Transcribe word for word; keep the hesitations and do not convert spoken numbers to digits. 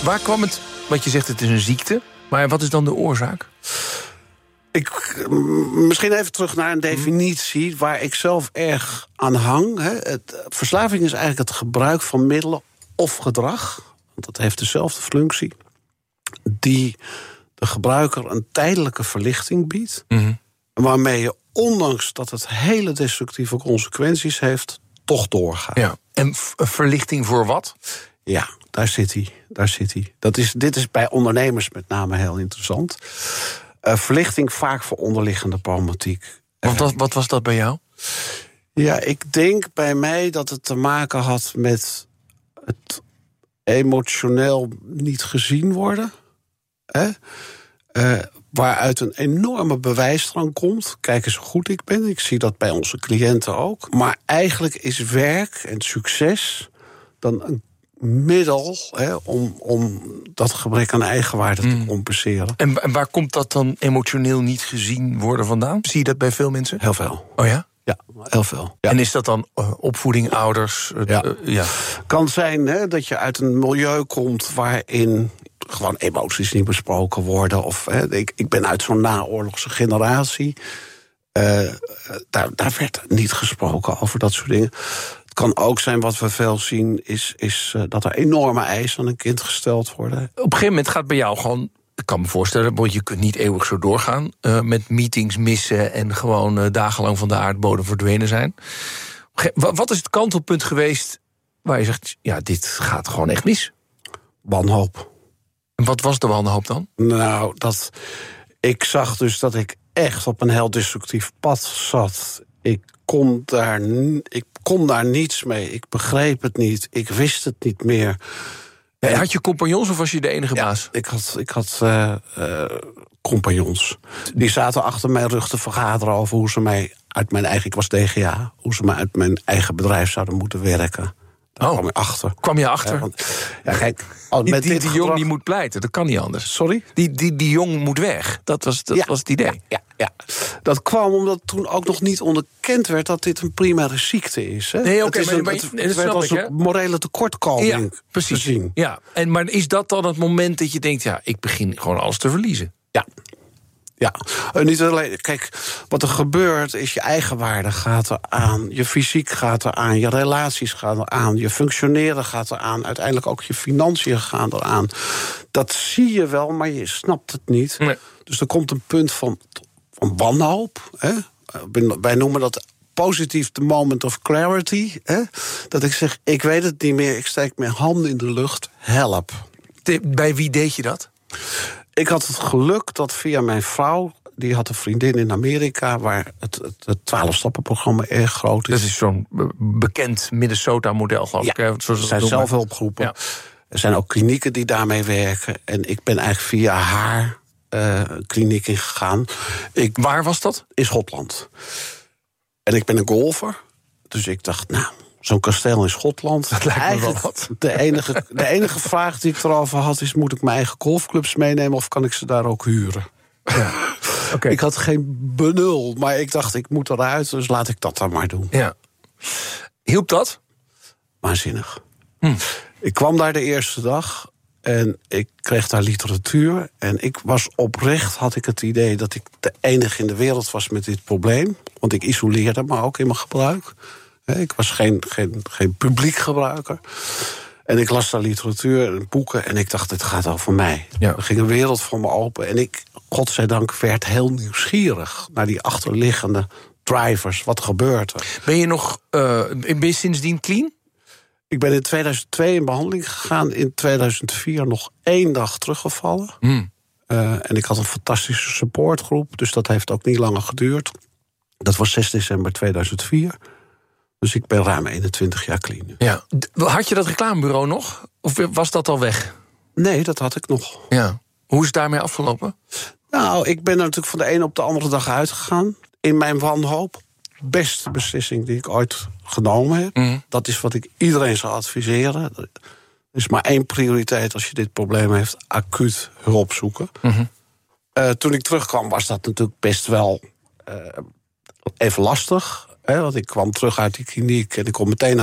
Waar kwam het, want je zegt het is een ziekte, maar wat is dan de oorzaak? Ik, misschien even terug naar een definitie waar ik zelf erg aan hang. Hè. Het, verslaving is eigenlijk het gebruik van middelen of gedrag, want dat heeft dezelfde functie, die de gebruiker een tijdelijke verlichting biedt, mm-hmm. waarmee je, ondanks dat het hele destructieve consequenties heeft, toch doorgaat. Ja. En v- verlichting voor wat? Ja, daar zit hij. Daar zit hij. Dat is, dit is bij ondernemers met name heel interessant. Uh, verlichting vaak voor onderliggende problematiek. Wat, wat, wat was dat bij jou? Ja, ik denk bij mij dat het te maken had met het emotioneel niet gezien worden. Hè? Uh, waaruit een enorme bewijsdrang komt. Kijk eens hoe goed ik ben. Ik zie dat bij onze cliënten ook. Maar eigenlijk is werk en succes dan een middel, hè, om, om dat gebrek aan eigenwaarde mm. te compenseren. En, en waar komt dat dan emotioneel niet gezien worden vandaan? Zie je dat bij veel mensen? Heel veel. Oh ja? Ja, heel veel. Ja. En is dat dan uh, opvoeding, ouders? Uh, ja. Uh, ja. Kan zijn, hè, dat je uit een milieu komt waarin gewoon emoties niet besproken worden. Of hè, ik, ik ben uit zo'n naoorlogse generatie. Uh, daar, daar werd niet gesproken over dat soort dingen. Het kan ook zijn, wat we veel zien, is, is uh, dat er enorme eisen aan een kind gesteld worden. Op een gegeven moment gaat bij jou gewoon, ik kan me voorstellen, want je kunt niet eeuwig zo doorgaan, uh, met meetings missen en gewoon uh, dagenlang van de aardbodem verdwenen zijn. Wat is het kantelpunt geweest waar je zegt, ja, dit gaat gewoon echt mis? Wanhoop. En wat was de wanhoop dan? Nou, dat ik zag dus dat ik echt op een heel destructief pad zat. Ik kon daar, ik kon daar niets mee. Ik begreep het niet. Ik wist het niet meer. Ja, had je compagnons of was je de enige ja, baas? Ik had, ik had uh, uh, compagnons. Die zaten achter mijn rug te vergaderen over hoe ze mij uit mijn eigen... Ik was D G A. Hoe ze mij uit mijn eigen bedrijf zouden moeten werken. Daar oh, kwam je achter. Kwam je achter? Ja, want, ja, kijk, oh, die met die, dit die gedrag... jong die moet pleiten, dat kan niet anders. Sorry? Die, die, die jong moet weg. Dat was, dat ja, was het idee. Ja, ja, ja. Dat kwam omdat toen ook nog niet onderkend werd dat dit een primaire ziekte is. Hè? Nee, oké, okay, maar, het, maar het werd als ik, een morele tekortkoming ja, precies. gezien. Ja, en, maar is dat dan het moment dat je denkt, ja, ik begin gewoon alles te verliezen? Ja. Ja, en niet alleen. Kijk, wat er gebeurt is je eigenwaarde gaat eraan, je fysiek gaat eraan, je relaties gaan eraan, je functioneren gaat eraan, uiteindelijk ook je financiën gaan eraan. Dat zie je wel, maar je snapt het niet. Nee. Dus er komt een punt van, van wanhoop. Hè? Wij noemen dat positief the moment of clarity. Hè? Dat ik zeg, ik weet het niet meer, ik steek mijn handen in de lucht, help. De, bij wie deed je dat? Ik had het geluk dat via mijn vrouw, die had een vriendin in Amerika, waar het, het, het twaalf-stappenprogramma erg groot is. Dat is zo'n bekend Minnesota-model, geloof ja, ik. Hè? Er zijn zelfhulpgroepen. Ja. Er zijn ook klinieken die daarmee werken. En ik ben eigenlijk via haar uh, kliniek ingegaan. Ik, waar was dat? In Schotland. En ik ben een golfer. Dus ik dacht, nou, zo'n kasteel in Schotland. Dat lijkt me wel wat. De enige, de enige vraag die ik erover had is, moet ik mijn eigen golfclubs meenemen of kan ik ze daar ook huren? Ja. Okay. Ik had geen benul, maar ik dacht, ik moet eruit, dus laat ik dat dan maar doen. Ja. Hielp dat? Waanzinnig. Hm. Ik kwam daar de eerste dag en ik kreeg daar literatuur. En ik was oprecht, had ik het idee dat ik de enige in de wereld was met dit probleem. Want ik isoleerde me ook in mijn gebruik. Ik was geen, geen, geen publiek gebruiker. En ik las daar literatuur en boeken en ik dacht, dit gaat over mij. Ja. Er ging een wereld voor me open. En ik, godzijdank, werd heel nieuwsgierig naar die achterliggende drivers. Wat gebeurt er? Ben je nog, uh, ben je sindsdien clean? Ik ben in tweeduizend twee in behandeling gegaan. In tweeduizend vier nog één dag teruggevallen. Mm. Uh, en ik had een fantastische supportgroep. Dus dat heeft ook niet langer geduurd. Dat was zes december tweeduizend vier. Dus ik ben ruim eenentwintig jaar clean. Ja. Had je dat reclamebureau nog? Of was dat al weg? Nee, dat had ik nog. Ja. Hoe is het daarmee afgelopen? Nou, ik ben er natuurlijk van de ene op de andere dag uitgegaan. In mijn wanhoop. Beste beslissing die ik ooit genomen heb. Mm. Dat is wat ik iedereen zou adviseren. Er is maar één prioriteit als je dit probleem heeft. Acuut hulp zoeken. Mm-hmm. Uh, toen ik terugkwam was dat natuurlijk best wel uh, even lastig. Hè, want ik kwam terug uit die kliniek en ik kon meteen